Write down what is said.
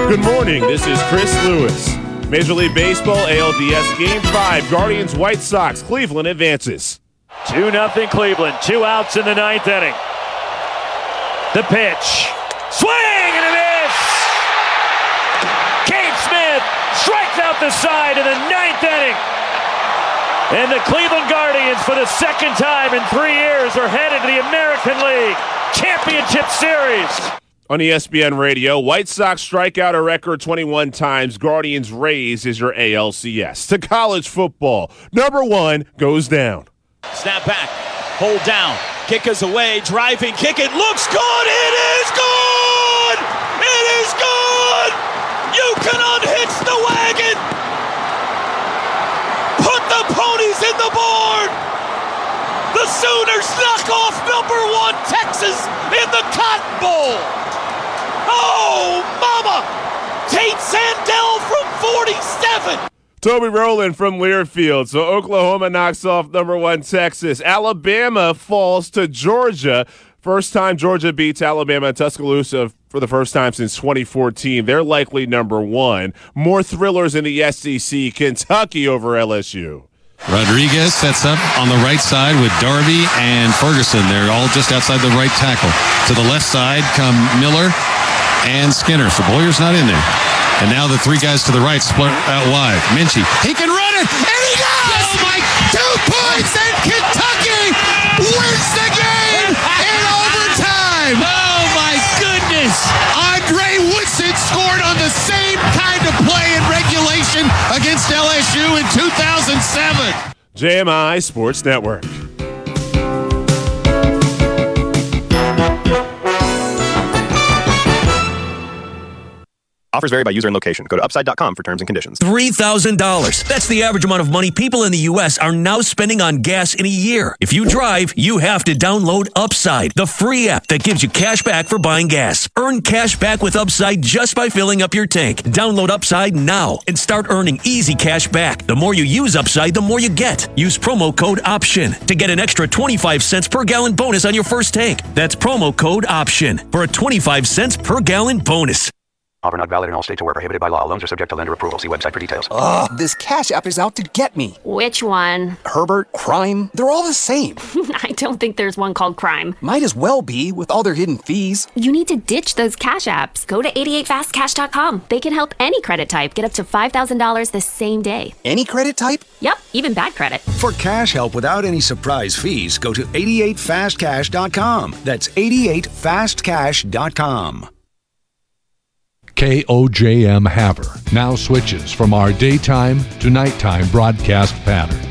Good morning, this is Chris Lewis. Major League Baseball, ALDS Game 5, Guardians, White Sox, Cleveland advances. 2-0 Cleveland, 2 outs in the ninth inning. The pitch, swing and a miss! Cade Smith strikes out the side in the ninth inning. And the Cleveland Guardians, for the second time in 3 years, are headed to the American League Championship Series. On ESPN Radio, White Sox strike out a record 21 times. Guardians Rays is your ALCS. To college football, number 1 goes down. Snap back, hold down, kick is away, driving kick, it looks good, it is good! It is good! You can unhitch the wagon! Put the ponies in the board! The Sooners knock off number 1 Texas in the Cotton Bowl! Oh, mama! Tate Sandell from 47! Toby Rowland from Learfield. So Oklahoma knocks off number 1 Texas. Alabama falls to Georgia. First time Georgia beats Alabama in Tuscaloosa for the first time since 2014. They're likely number 1. More thrillers in the SEC. Kentucky over LSU. Rodriguez sets up on the right side with Darby and Ferguson. They're all just outside the right tackle. To the left side come Miller and Skinner. So Boyer's not in there. And now the 3 guys to the right split out wide. Minchie, he can run it, and he does! Oh my, 2 points, and Kentucky wins the game in overtime! Oh my goodness! Andre Woodson scored on the same kind of play in regulation against LSU in 2007. JMI Sports Network. Offers vary by user and location. Go to upside.com for terms and conditions. $3,000. That's the average amount of money people in the U.S. are now spending on gas in a year. If you drive, you have to download Upside, the free app that gives you cash back for buying gas. Earn cash back with Upside just by filling up your tank. Download Upside now and start earning easy cash back. The more you use Upside, the more you get. Use promo code OPTION to get an extra 25 cents per gallon bonus on your first tank. That's promo code OPTION for a 25 cents per gallon bonus. Offer not valid in all states or where prohibited by law. Loans are subject to lender approval. See website for details. Ugh, this Cash App is out to get me. Which one? Herbert, Crime, they're all the same. I don't think there's one called Crime. Might as well be with all their hidden fees. You need to ditch those Cash Apps. Go to 88fastcash.com. They can help any credit type get up to $5,000 the same day. Any credit type? Yep, even bad credit. For cash help without any surprise fees, go to 88fastcash.com. That's 88fastcash.com. KOJM Havre now switches from our daytime to nighttime broadcast pattern.